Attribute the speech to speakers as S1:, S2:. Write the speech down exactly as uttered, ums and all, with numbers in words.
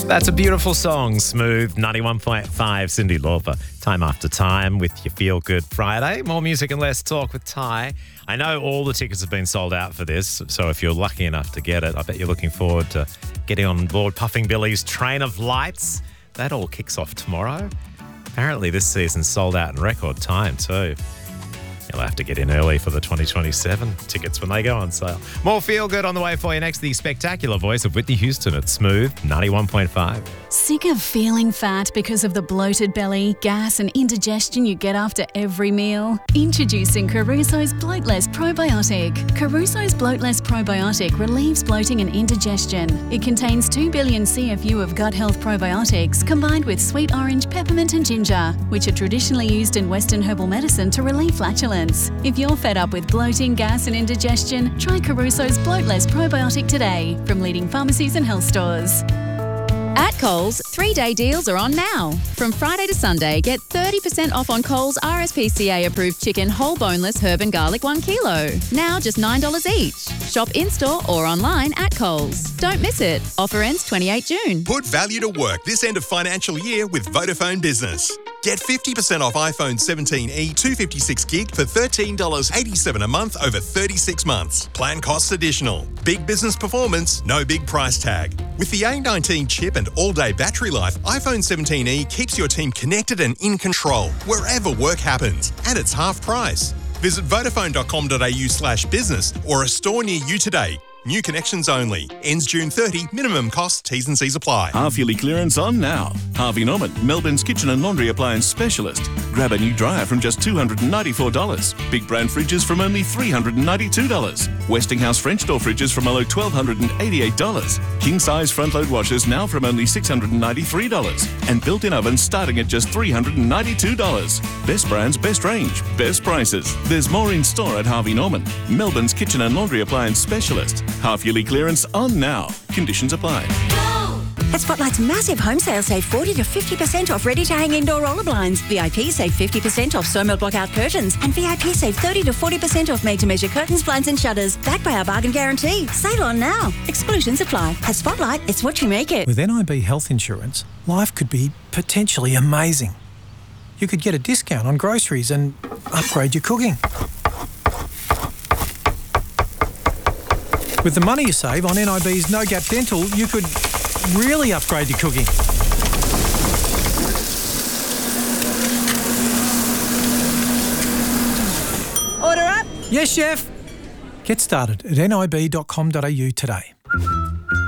S1: That's a beautiful song, Smooth, ninety-one point five, Cyndi Lauper. Time after time with your Feel Good Friday. More music and less talk with Ty. I know all the tickets have been sold out for this, so if you're lucky enough to get it, I bet you're looking forward to getting on board Puffing Billy's Train of Lights. That all kicks off tomorrow. Apparently this season's sold out in record time too. You'll have to get in early for the twenty twenty-seven tickets when they go on sale. More Feel Good on the way for you next. The spectacular voice of Whitney Houston at Smooth, ninety-one point five.
S2: Sick of feeling fat because of the bloated belly, gas and indigestion you get after every meal? Introducing Caruso's Bloatless Probiotic. Caruso's Bloatless Probiotic relieves bloating and indigestion. It contains two billion C F U of gut health probiotics combined with sweet orange, peppermint and ginger, which are traditionally used in Western herbal medicine to relieve flatulence. If you're fed up with bloating, gas and indigestion, try Caruso's Bloatless Probiotic today from leading pharmacies and health stores.
S3: At Coles, three-day deals are on now. From Friday to Sunday, get thirty percent off on Coles R S P C A-approved chicken whole boneless herb and garlic one kilo. Now just nine dollars each. Shop in-store or online at Coles. Don't miss it. Offer ends twenty-eighth June.
S4: Put value to work this end of financial year with Vodafone Business. Get fifty percent off iPhone seventeen e two fifty-six gig for thirteen dollars eighty-seven a month over thirty-six months. Plan costs additional. Big business performance, no big price tag. With the A nineteen chip and all-day battery life, iPhone seventeen e keeps your team connected and in control wherever work happens, and it's half price. Visit vodafone.com.au slash business or a store near you today. New connections only. Ends June thirtieth. Minimum cost. T's and C's apply.
S5: Half-yearly clearance on now. Harvey Norman, Melbourne's kitchen and laundry appliance specialist. Grab a new dryer from just two hundred ninety-four dollars. Big brand fridges from only three hundred ninety-two dollars. Westinghouse French door fridges from only one thousand two hundred eighty-eight dollars. King-size front-load washers now from only six hundred ninety-three dollars. And built-in ovens starting at just three hundred ninety-two dollars. Best brands, best range, best prices. There's more in store at Harvey Norman, Melbourne's kitchen and laundry appliance specialist. Half-yearly clearance on now. Conditions apply.
S6: At Spotlight's massive home sale, save forty to fifty percent off ready-to-hang indoor roller blinds. V I P save fifty percent off Sawmill block-out curtains. And V I P save thirty to forty percent off made-to-measure curtains, blinds and shutters. Backed by our bargain guarantee. Sale on now. Exclusions apply. At Spotlight, it's what you make it.
S7: With N I B health insurance, life could be potentially amazing. You could get a discount on groceries and upgrade your cooking. With the money you save on N I B's No Gap Dental, you could really upgrade your cooking.
S6: Order up.
S7: Yes, chef. Get started at nib dot com dot a u today.